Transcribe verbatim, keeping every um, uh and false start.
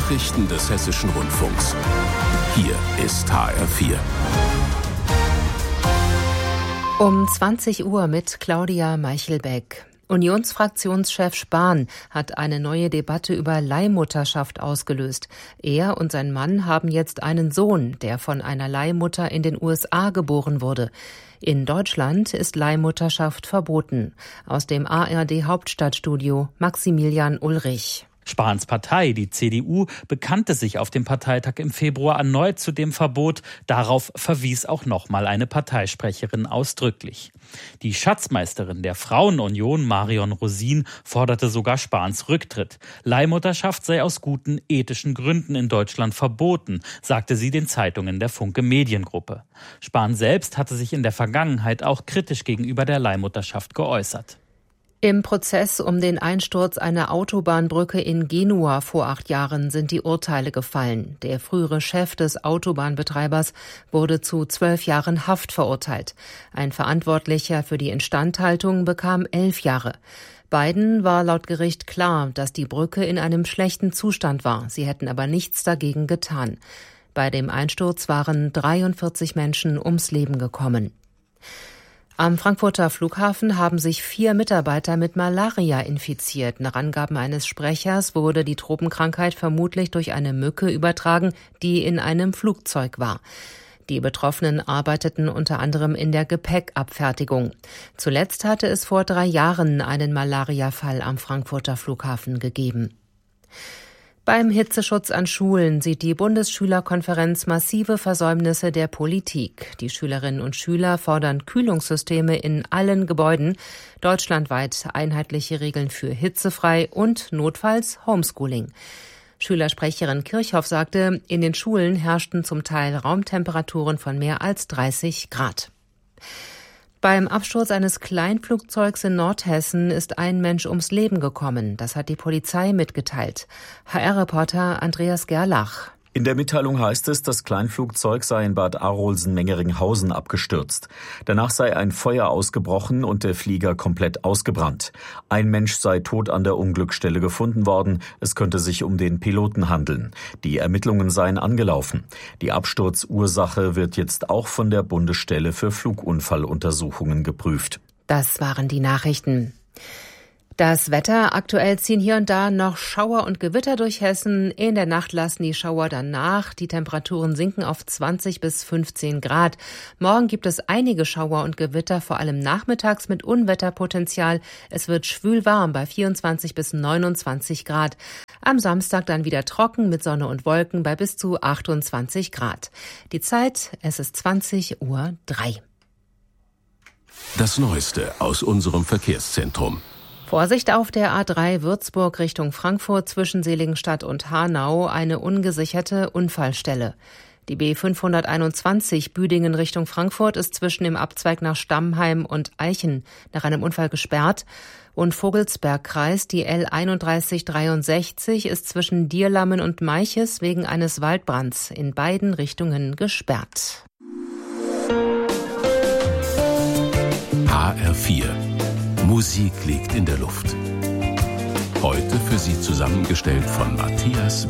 Nachrichten des Hessischen Rundfunks. Hier ist H R vier. Um zwanzig Uhr mit Claudia Meichelbeck. Unionsfraktionschef Spahn hat eine neue Debatte über Leihmutterschaft ausgelöst. Er und sein Mann haben jetzt einen Sohn, der von einer Leihmutter in den U S A geboren wurde. In Deutschland ist Leihmutterschaft verboten. Aus dem A R D-Hauptstadtstudio Maximilian Ulrich. Spahns Partei, die C D U, bekannte sich auf dem Parteitag im Februar erneut zu dem Verbot. Darauf verwies auch nochmal eine Parteisprecherin ausdrücklich. Die Schatzmeisterin der Frauenunion, Marion Rosin, forderte sogar Spahns Rücktritt. Leihmutterschaft sei aus guten ethischen Gründen in Deutschland verboten, sagte sie den Zeitungen der Funke Mediengruppe. Spahn selbst hatte sich in der Vergangenheit auch kritisch gegenüber der Leihmutterschaft geäußert. Im Prozess um den Einsturz einer Autobahnbrücke in Genua vor acht Jahren sind die Urteile gefallen. Der frühere Chef des Autobahnbetreibers wurde zu zwölf Jahren Haft verurteilt. Ein Verantwortlicher für die Instandhaltung bekam elf Jahre. Beiden war laut Gericht klar, dass die Brücke in einem schlechten Zustand war. Sie hätten aber nichts dagegen getan. Bei dem Einsturz waren dreiundvierzig Menschen ums Leben gekommen. Am Frankfurter Flughafen haben sich vier Mitarbeiter mit Malaria infiziert. Nach Angaben eines Sprechers wurde die Tropenkrankheit vermutlich durch eine Mücke übertragen, die in einem Flugzeug war. Die Betroffenen arbeiteten unter anderem in der Gepäckabfertigung. Zuletzt hatte es vor drei Jahren einen Malariafall am Frankfurter Flughafen gegeben. Beim Hitzeschutz an Schulen sieht die Bundesschülerkonferenz massive Versäumnisse der Politik. Die Schülerinnen und Schüler fordern Kühlungssysteme in allen Gebäuden, deutschlandweit einheitliche Regeln für hitzefrei und notfalls Homeschooling. Schülersprecherin Kirchhoff sagte, in den Schulen herrschten zum Teil Raumtemperaturen von mehr als dreißig Grad. Beim Absturz eines Kleinflugzeugs in Nordhessen ist ein Mensch ums Leben gekommen. Das hat die Polizei mitgeteilt. H R-Reporter Andreas Gerlach. In der Mitteilung heißt es, das Kleinflugzeug sei in Bad Arolsen-Mengeringhausen abgestürzt. Danach sei ein Feuer ausgebrochen und der Flieger komplett ausgebrannt. Ein Mensch sei tot an der Unglücksstelle gefunden worden. Es könnte sich um den Piloten handeln. Die Ermittlungen seien angelaufen. Die Absturzursache wird jetzt auch von der Bundesstelle für Flugunfalluntersuchungen geprüft. Das waren die Nachrichten. Das Wetter: Aktuell ziehen hier und da noch Schauer und Gewitter durch Hessen. In der Nacht lassen die Schauer dann nach. Die Temperaturen sinken auf zwanzig bis fünfzehn Grad. Morgen gibt es einige Schauer und Gewitter, vor allem nachmittags mit Unwetterpotenzial. Es wird schwül warm bei vierundzwanzig bis neunundzwanzig Grad. Am Samstag dann wieder trocken mit Sonne und Wolken bei bis zu achtundzwanzig Grad. Die Zeit: es ist zwanzig Uhr drei. Das Neueste aus unserem Verkehrszentrum. Vorsicht auf der A drei Würzburg Richtung Frankfurt zwischen Seligenstadt und Hanau, eine ungesicherte Unfallstelle. Die B fünfhunderteinundzwanzig Büdingen Richtung Frankfurt ist zwischen dem Abzweig nach Stammheim und Eichen nach einem Unfall gesperrt. Und Vogelsbergkreis, die L einunddreißig dreiundsechzig, ist zwischen Dierlammen und Meiches wegen eines Waldbrands in beiden Richtungen gesperrt. H R vier. Musik liegt in der Luft. Heute für Sie zusammengestellt von Matthias